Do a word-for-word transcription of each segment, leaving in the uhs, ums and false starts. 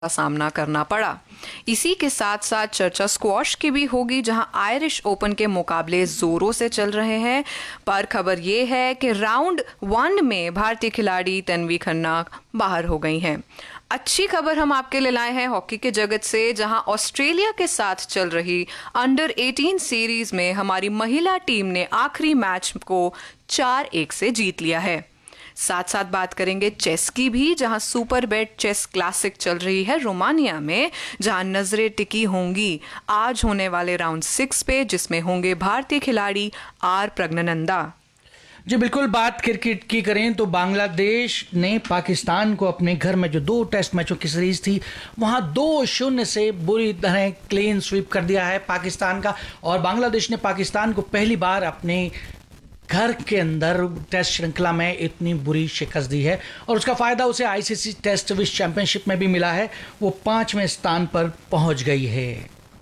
का सामना करना पड़ा। इसी के साथ साथ चर्चा स्क्वॉश की भी होगी, जहां आयरिश ओपन के मुकाबले जोरों से चल रहे हैं। पर खबर यह है कि राउंड वन में भारतीय खिलाड़ी तन्वी खन्ना बाहर हो गई हैं। अच्छी खबर हम आपके लिए लाए हैं हॉकी के जगत से, जहां ऑस्ट्रेलिया के साथ चल रही अंडर अठारह सीरीज में हमारी महिला टीम ने आखिरी मैच को चार एक से जीत लिया है। साथ साथ बात करेंगे चेस की भी, जहां सुपर बेट चेस क्लासिक चल रही है रोमानिया में, जहां नजरें टिकी होंगी आज होने वाले राउंड सिक्स पे, जिसमें होंगे भारतीय खिलाड़ी आर प्रज्ञानंदा। जी बिल्कुल, बात क्रिकेट की करें तो बांग्लादेश ने पाकिस्तान को अपने घर में जो दो टेस्ट मैचों की सीरीज थी वहां दो शून्य से बुरी तरह क्लीन स्वीप कर दिया है पाकिस्तान का। और बांग्लादेश ने पाकिस्तान को पहली बार अपने घर के अंदर टेस्ट श्रृंखला में इतनी बुरी शिकस्त दी है, और उसका फायदा उसे आईसीसी टेस्ट विश्व चैंपियनशिप में भी मिला है। वो पांचवें स्थान पर पहुंच गई है।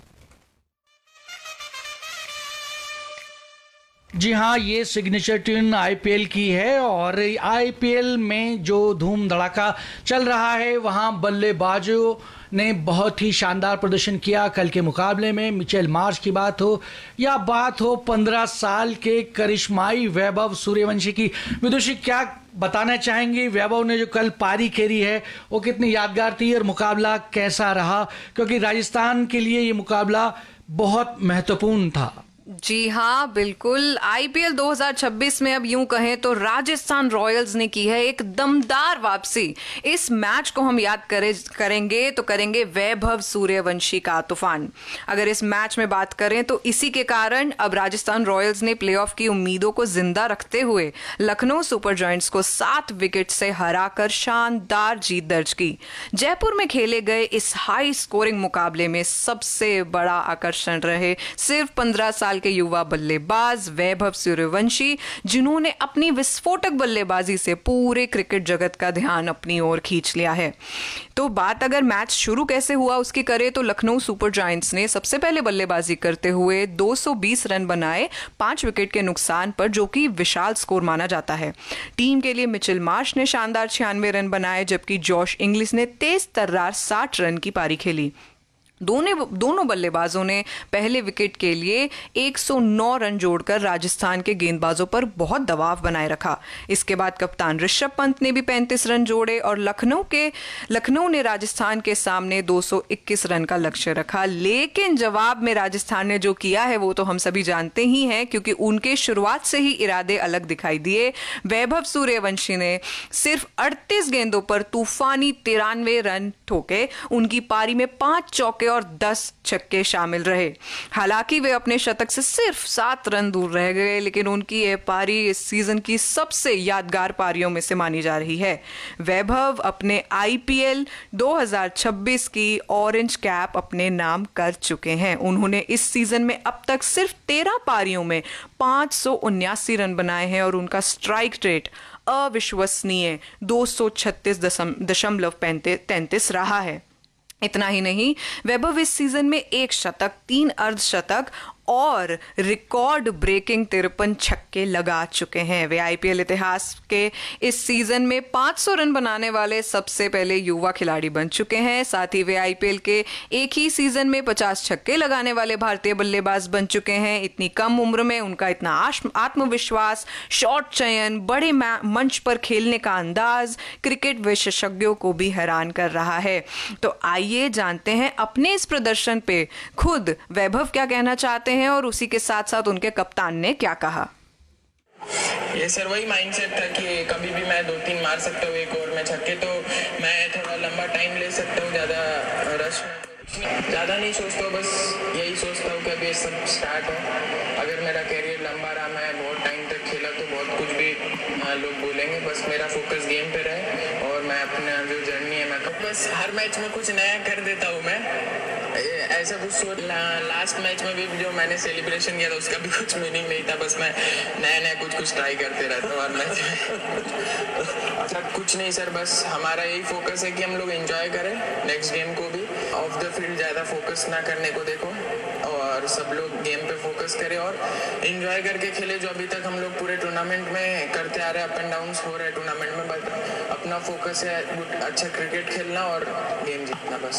जी हाँ, ये सिग्नेचर ट्यून आईपीएल की है, और आईपीएल में जो धूम धड़ाका चल रहा है वहाँ बल्लेबाजों ने बहुत ही शानदार प्रदर्शन किया कल के मुकाबले में। मिचेल मार्श की बात हो या बात हो पंद्रह साल के करिश्माई वैभव सूर्यवंशी की, विदुषी क्या बताना चाहेंगी? वैभव ने जो कल पारी खेली है वो कितनी यादगार थी और मुकाबला कैसा रहा, क्योंकि राजस्थान के लिए ये मुकाबला बहुत महत्वपूर्ण था। जी हाँ, बिल्कुल। आईपीएल दो हज़ार छब्बीस में अब यूं कहें तो राजस्थान रॉयल्स ने की है एक दमदार वापसी। इस मैच को हम याद करे, करेंगे तो करेंगे वैभव सूर्यवंशी का तूफान। अगर इस मैच में बात करें तो इसी के कारण अब राजस्थान रॉयल्स ने प्लेऑफ की उम्मीदों को जिंदा रखते हुए लखनऊ सुपर जायंट्स को सात विकेट से हराकर शानदार जीत दर्ज की। जयपुर में खेले गए इस हाई स्कोरिंग मुकाबले में सबसे बड़ा आकर्षण रहे सिर्फ पंद्रह साल के युवा बल्लेबाज वैभव सूर्यवंशी, जिन्होंने अपनी विस्फोटक बल्लेबाजी से पूरे क्रिकेट जगत का ध्यान अपनी ओर खींच लिया है। तो बात अगर मैच शुरू कैसे हुआ उसकी करें तो लखनऊ सुपर जायंट्स ने सबसे पहले बल्लेबाजी करते हुए दो सौ बीस रन बनाए पांच विकेट के नुकसान पर, जो कि विशाल स्कोर माना जाता है। टीम के लिए मिचेल मार्श ने शानदार छियानवे रन बनाए, जबकि जॉश इंग्लिश ने तेज तर्रार साठ रन की पारी खेली। दोनों दोनों बल्लेबाजों ने पहले विकेट के लिए एक सौ नौ रन जोड़कर राजस्थान के गेंदबाजों पर बहुत दबाव बनाए रखा। इसके बाद कप्तान ऋषभ पंत ने भी पैंतीस रन जोड़े और लखनऊ के लखनऊ ने राजस्थान के सामने दो सौ इक्कीस रन का लक्ष्य रखा। लेकिन जवाब में राजस्थान ने जो किया है वो तो हम सभी जानते ही हैं, क्योंकि उनके शुरुआत से ही इरादे अलग दिखाई दिए। वैभव सूर्यवंशी ने सिर्फ अड़तीस गेंदों पर तूफानी तिरानवे रन ठोके। उनकी पारी में पांच चौके और दस छक्के शामिल रहे। हालांकि वे अपने शतक से सिर्फ सात रन दूर रह गए, लेकिन उनकी यह पारी इस सीजन की सबसे यादगार पारियों में से मानी जा रही है। वैभव अपने आईपीएल दो हज़ार छब्बीस की ऑरेंज कैप अपने नाम कर चुके हैं। उन्होंने इस सीजन में अब तक सिर्फ तेरह पारियों में पांच सौ उन्यासी रन बनाए हैं और उनका स्ट्राइक रेट अविश्वसनीय दो सौ छत्तीस दशमलव तैंतीस रहा है। इतना ही नहीं, वैभव इस सीजन में एक शतक, तीन अर्धशतक और रिकॉर्ड ब्रेकिंग तिरपन छक्के लगा चुके हैं। वे आईपीएल इतिहास के इस सीजन में पाँच सौ रन बनाने वाले सबसे पहले युवा खिलाड़ी बन चुके हैं। साथ ही वे आईपीएल के एक ही सीजन में पचास छक्के लगाने वाले भारतीय बल्लेबाज बन चुके हैं। इतनी कम उम्र में उनका इतना आत्मविश्वास, शॉट चयन, बड़े मंच पर खेलने का अंदाज क्रिकेट विशेषज्ञों को भी हैरान कर रहा है। तो आइए जानते हैं अपने इस प्रदर्शन पे खुद वैभव क्या कहना चाहते हैं और उसी के साथ साथ उनके कप्तान ने क्या कहा। ये सर वही माइंडसेट था कि कभी भी मैं दो तीन मार सकता हूँ एक ओवर में छक्के, तो मैं थोड़ा लंबा टाइम ले सकता हूँ, ज़्यादा रश में ज़्यादा नहीं सोचता हूँ, बस यही सोचता हूँ कि अभी सब स्टार्ट है। अगर मेरा कैरियर लंबा रहा, मैं बहुत टाइम तक खेला तो बहुत कुछ भी लोग बोलेंगे, बस मेरा फोकस गेम पे रहे और मैं अपना जो जर्नी है मैं बस हर मैच में कुछ नया कर देता हूँ। मैं ऐसा कुछ सोच ला, लास्ट मैच में भी जो मैंने सेलिब्रेशन किया था उसका भी कुछ मीनिंग नहीं था, बस मैं नया नया कुछ कुछ ट्राई करते रहता हूँ हर मैच में। अच्छा कुछ नहीं सर, बस हमारा यही फोकस है कि हम लोग एंजॉय करें नेक्स्ट गेम को भी, ऑफ द फील्ड ज़्यादा फोकस ना करने को देखो और सब लोग गेम पे फोकस करें और एंजॉय करके खेले जो अभी तक हम लोग पूरे टूर्नामेंट में करते आ रहे हैं। अप एंड डाउन हो रहा है टूर्नामेंट में, बट अपना फोकस है अच्छा क्रिकेट खेलना और गेम जीतना बस।